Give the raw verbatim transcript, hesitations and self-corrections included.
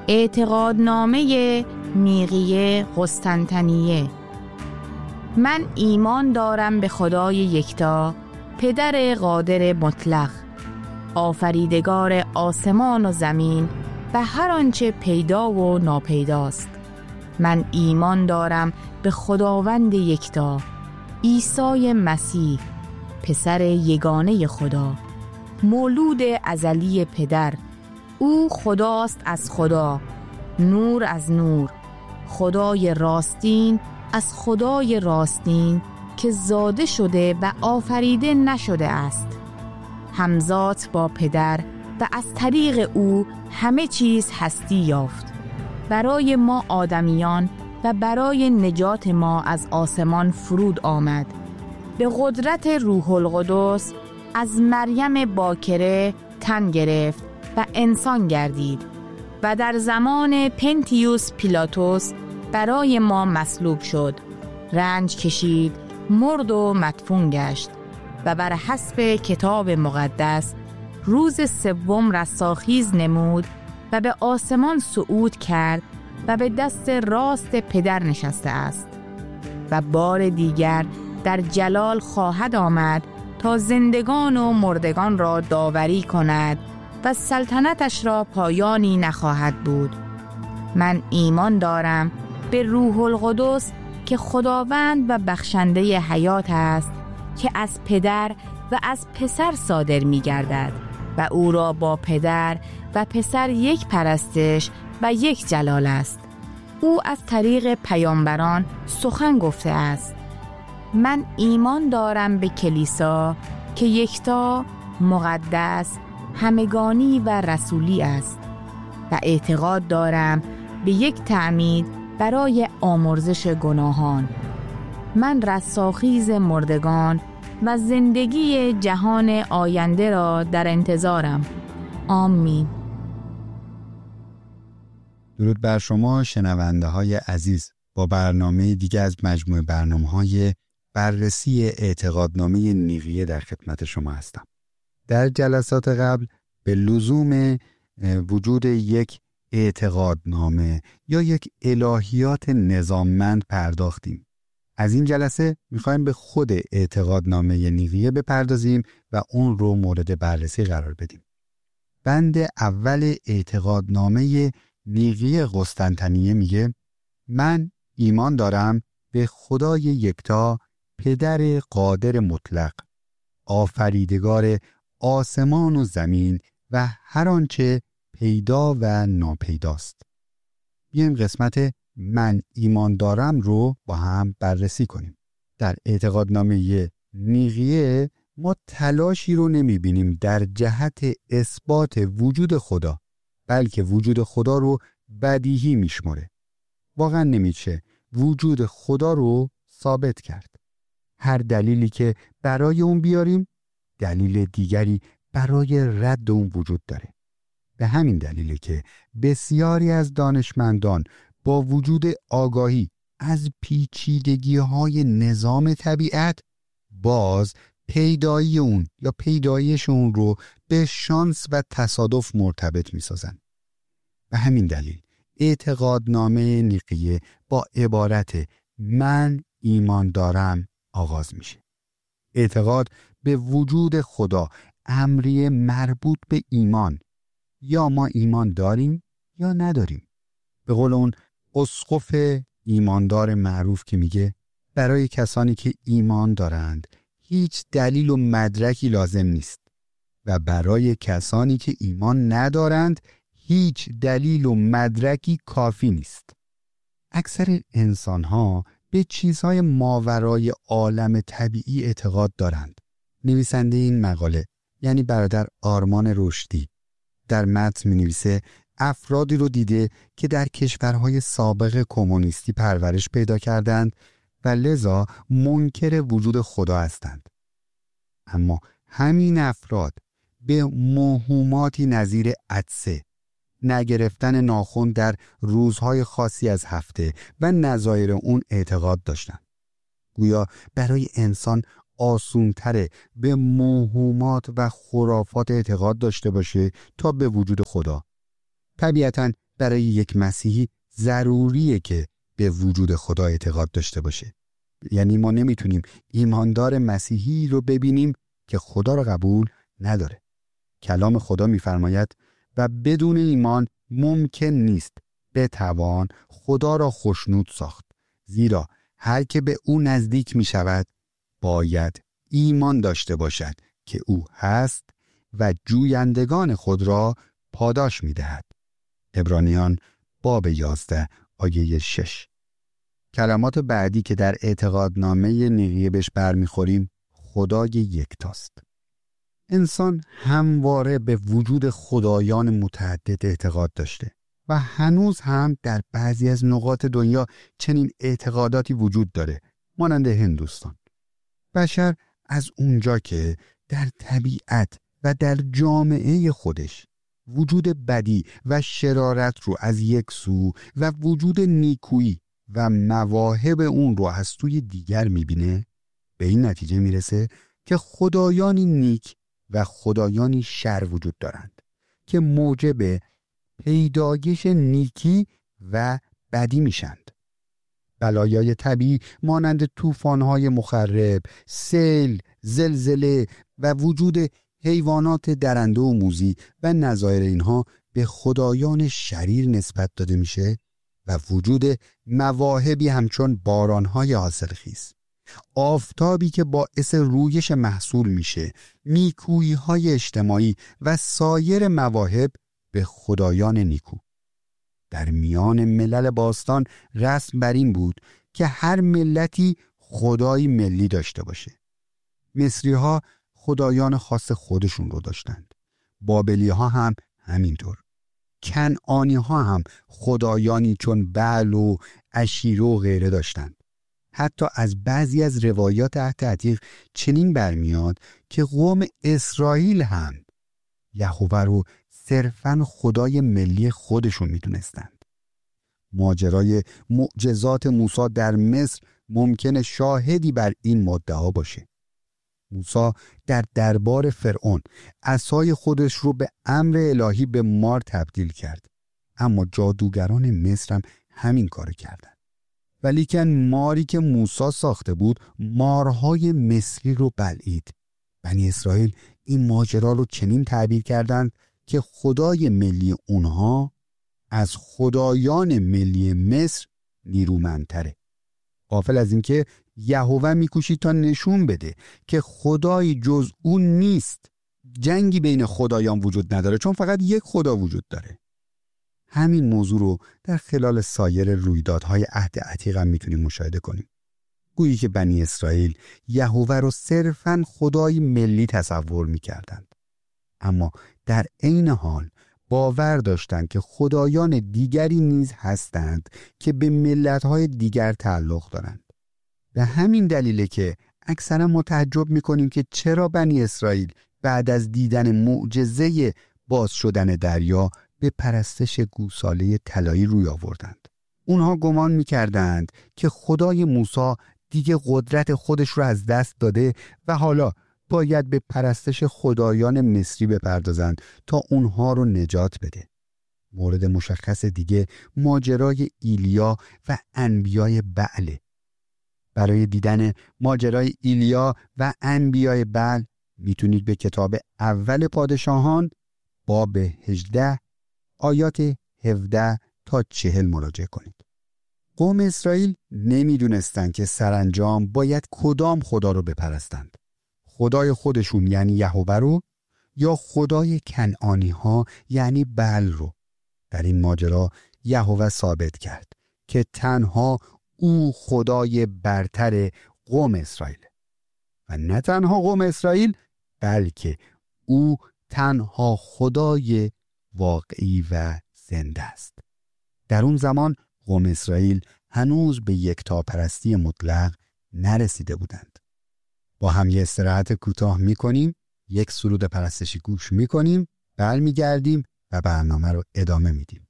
اعتقادنامه نیقیه قسطنطنیه. من ایمان دارم به خدای یکتا، پدر قادر مطلق، آفریدگار آسمان و زمین و هر آنچه پیدا و ناپیداست. من ایمان دارم به خداوند یکتا، عیسی مسیح، پسر یگانه خدا، مولود ازلی پدر. او خداست از خدا، نور از نور، خدای راستین از خدای راستین که زاده شده و آفریده نشده است، همزاد با پدر و از طریق او همه چیز هستی یافت. برای ما آدمیان و برای نجات ما از آسمان فرود آمد. به قدرت روح القدس از مریم باکره تن گرفت و انسان گردید و در زمان پنتیوس پیلاتوس برای ما مصلوب شد، رنج کشید، مرد و مدفون گشت و بر حسب کتاب مقدس روز سوم رستاخیز نمود و به آسمان صعود کرد و به دست راست پدر نشسته است و بار دیگر در جلال خواهد آمد تا زندگان و مردگان را داوری کند و سلطنتش را پایانی نخواهد بود. من ایمان دارم به روح القدس که خداوند و بخشنده حیات است، که از پدر و از پسر صادر می گردد و او را با پدر و پسر یک پرستش و یک جلال است. او از طریق پیامبران سخن گفته است. من ایمان دارم به کلیسا که یکتا، مقدس، همگانی و رسولی است و اعتقاد دارم به یک تعمید برای آمرزش گناهان. من رستاخیز مردگان و زندگی جهان آینده را در انتظارم. آمین. درود بر شما شنونده های عزیز. با برنامه دیگه از مجموعه برنامه های بررسی اعتقادنامه نیقیه در خدمت شما هستم. در جلسات قبل به لزوم وجود یک اعتقادنامه یا یک الهیات نظاممند پرداختیم. از این جلسه میخوایم به خود اعتقادنامه نیقیه بپردازیم و اون رو مورد بررسی قرار بدیم. بند اول اعتقادنامه نیقیه قسطنطنیه میگه: من ایمان دارم به خدای یکتا، پدر قادر مطلق، آفریدگار آسمان و زمین و هر آنچه پیدا و ناپیداست. بیایم قسمت من ایمان دارم رو با هم بررسی کنیم. در اعتقادنامه نیقیه ما تلاشی رو نمی بینیم در جهت اثبات وجود خدا، بلکه وجود خدا رو بدیهی می شماره. واقعا نمیشه وجود خدا رو ثابت کرد. هر دلیلی که برای اون بیاریم، دلیل دیگری برای رد اون وجود داره. به همین دلیله که بسیاری از دانشمندان با وجود آگاهی از پیچیدگی‌های نظام طبیعت، باز پیدایی اون یا پیدایش اون رو به شانس و تصادف مرتبط می‌سازن. به همین دلیل اعتقادنامه نیقیه با عبارت من ایمان دارم آغاز میشه. اعتقاد به وجود خدا امری مربوط به ایمان. یا ما ایمان داریم یا نداریم. به قول اون اسقف ایماندار معروف که میگه برای کسانی که ایمان دارند هیچ دلیل و مدرکی لازم نیست و برای کسانی که ایمان ندارند هیچ دلیل و مدرکی کافی نیست. اکثر انسان‌ها به چیزهای ماورای عالم طبیعی اعتقاد دارند. نویسنده این مقاله یعنی برادر آرمان رشدی در متن می‌نویسه افرادی رو دیده که در کشورهای سابق کمونیستی پرورش پیدا کردند و لذا منکر وجود خدا هستند. اما همین افراد به موهوماتی نظیر عطسه، نگرفتن ناخن در روزهای خاصی از هفته و نظایر اون اعتقاد داشتند. گویا برای انسان آسونتره به موهومات و خرافات اعتقاد داشته باشه تا به وجود خدا. طبیعتاً برای یک مسیحی ضروریه که به وجود خدا اعتقاد داشته باشه. یعنی ما نمیتونیم ایماندار مسیحی رو ببینیم که خدا رو قبول نداره. کلام خدا میفرماید و بدون ایمان ممکن نیست بتوان خدا را خوشنود ساخت، زیرا هر که به او نزدیک می شود باید ایمان داشته باشد که او هست و جویندگان خود را پاداش می دهد. عبرانیان باب یازده آیه شش. کلمات بعدی که در اعتقادنامه نیقیه بهش برمیخوریم خدای یکتاست. انسان همواره به وجود خدایان متعدد اعتقاد داشته و هنوز هم در بعضی از نقاط دنیا چنین اعتقاداتی وجود داره، مانند هندوستان. بشر از اونجا که در طبیعت و در جامعه خودش وجود بدی و شرارت رو از یک سو و وجود نیکویی و مواهب اون رو از سوی دیگر میبینه، به این نتیجه میرسه که خدایانی نیک و خدایانی شر وجود دارند که موجب پیدایش نیکی و بدی میشند. بلایای طبیعی مانند طوفان‌های مخرب، سیل، زلزله و وجود حیوانات درنده و موذی و نظایر اینها به خدایان شریر نسبت داده میشه و وجود مواهبی همچون باران‌های حاصلخیز، آفتابی که باعث رویش محصول میشه، نیکویی‌های اجتماعی و سایر مواهب به خدایان نیکو. در میان ملل باستان رسم بر این بود که هر ملتی خدایی ملی داشته باشه. مصری‌ها خدایان خاص خودشون رو داشتند. بابلی‌ها هم همینطور. کنعانی‌ها هم خدایانی چون بعل و عشیره و غیره داشتند. حتی از بعضی از روایات عهد عتیق چنین برمیاد که قوم اسرائیل هم یهوه رو صرفاً خدای ملی خودشون میدونستند. ماجرای معجزات موسی در مصر ممکنه شاهدی بر این مدعا باشه. موسی در دربار فرعون عصای خودش رو به امر الهی به مار تبدیل کرد، اما جادوگران مصر هم همین کار کردن. ولیکن ماری که موسی ساخته بود مارهای مصری رو بلعید. بنی اسرائیل این ماجرا رو چنین تعبیر کردند که خدای ملی اونها از خدایان ملی مصر نیرومندتره. غافل از این که یهوه میکوشید تا نشون بده که خدایی جز اون نیست. جنگی بین خدایان وجود نداره، چون فقط یک خدا وجود داره. همین موضوع رو در خلال سایر رویدادهای عهد عتیق هم میتونیم مشاهده کنیم. گویی که بنی اسرائیل یهوه رو صرفاً خدای ملی تصور میکردند، اما در عین حال باور داشتند که خدایان دیگری نیز هستند که به ملت‌های دیگر تعلق دارند. به همین دلیله که اکثرا ما تعجب میکنیم که چرا بنی اسرائیل بعد از دیدن معجزه باز شدن دریا به پرستش گوساله طلایی روی آوردند. اونها گمان میکردند که خدای موسی دیگه قدرت خودش رو از دست داده و حالا باید به پرستش خدایان مصری بپردازند تا اونها رو نجات بده. مورد مشخص دیگه ماجرای ایلیا و انبیای بعل. برای دیدن ماجرای ایلیا و انبیای بعل میتونید به کتاب اول پادشاهان باب هجده آیات هفده تا چهل مراجعه کنید. قوم اسرائیل نمیدونستند که سرانجام باید کدام خدا رو بپرستند. خدای خودشون یعنی یهوه رو یا خدای کنعانی ها یعنی بعل رو. در این ماجرا یهوه ثابت کرد که تنها او خدای برتر قوم اسرائیل و نه تنها قوم اسرائیل، بلکه او تنها خدای واقعی و زنده است. در اون زمان قوم اسرائیل هنوز به یکتاپرستی مطلق نرسیده بودند. با هم یه استراحت کوتاه میکنیم، یک سرود پرستشی گوش میکنیم، برمیگردیم و برنامه رو ادامه میدیم.